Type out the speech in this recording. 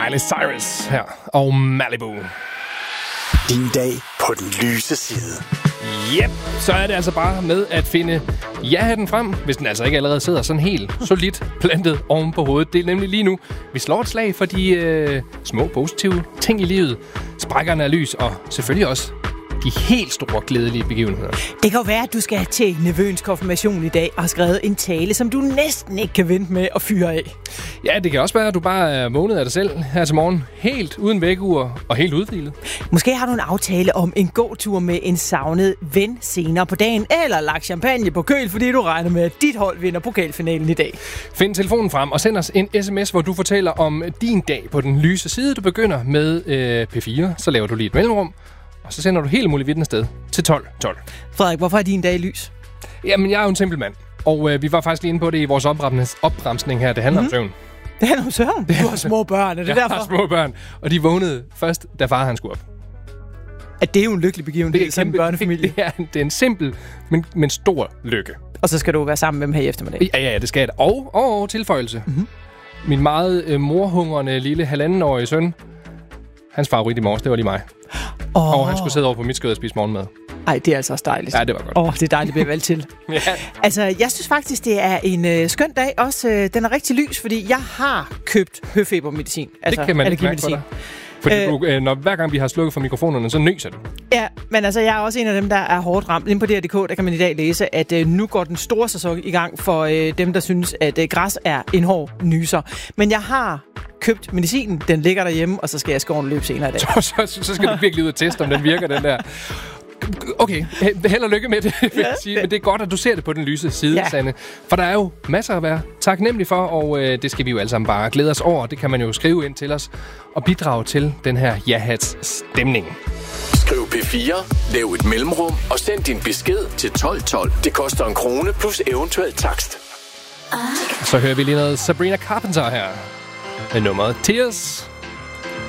Miley Cyrus her og Malibu. Din dag på den lyse side. Yep, så er det altså bare med at finde ja-hatten frem, hvis den altså ikke allerede sidder sådan helt solidt plantet oven på hovedet. Det er nemlig lige nu, vi slår et slag for de små positive ting i livet. Sprækkerne af lys og selvfølgelig også de helt store glædelige begivenheder. Det kan jo være, at du skal til nevøens konfirmation i dag og har skrevet en tale, som du næsten ikke kan vente med at fyre af. Ja, det kan også være, at du bare er vågnet af dig selv her til morgen. Helt uden vækkeur og helt udhvilet. Måske har du en aftale om en gåtur med en savnet ven senere på dagen, eller lagt champagne på køl, fordi du regner med, at dit hold vinder pokalfinalen i dag. Find telefonen frem og send os en sms, hvor du fortæller om din dag på den lyse side. Du begynder med P4, så laver du lige et mellemrum. Og så sender du hele muligheden afsted til 12. Frederik, hvorfor er din dag lys? Jamen, jeg er jo en simpel mand. Og vi var faktisk lige inde på det i vores opbremsning her. Det handler om søvn. Det handler om søvn? Du har små børn, er det derfor? Jeg har små børn, og de vågnede først, da far han skulle op. At det er jo en lykkelig begivenhed som en børnefamilie. Det er en simpel, men stor lykke. Og så skal du være sammen med dem her i eftermiddag. Ja, det skal jeg. Og tilføjelse. Mm-hmm. Min meget morhungrende lille 1,5-årige søn, hans favorit i morges, det var lige mig. Og han skulle sidde over på mit skød og spise morgenmad. Ej, det er altså også dejligt. Ja, det var godt. Det er dejligt at blive valgt til. Ja. Altså, jeg synes faktisk, det er en skøn dag. Også, den er rigtig lys, fordi jeg har købt høfebermedicin. Altså, det kan man ikke mærke på dig. Fordi hver gang vi har slukket for mikrofonerne, så nyser du. Ja, men altså, jeg er også en af dem, der er hårdt ramt. Inde på DR.dk, der kan man i dag læse, at nu går den store sæson i gang for dem, der synes, at græs er en hård nyser. Men jeg har købt medicinen, den ligger derhjemme, og så skal jeg skåren løbe senere i dag. Så skal du virkelig ud og teste, om den virker, den der. Okay, held og lykke med det, vil jeg sige. Men det er godt, at du ser det på den lyse side, Sanne. For der er jo masser at være taknemmelig for, og det skal vi jo alle sammen bare glæde os over. Det kan man jo skrive ind til os og bidrage til den her ja-hats stemning. Skriv P4, lav et mellemrum og send din besked til 1212. Det koster 1 krone plus eventuel takst. Så hører vi lige noget Sabrina Carpenter her med nummeret Tears.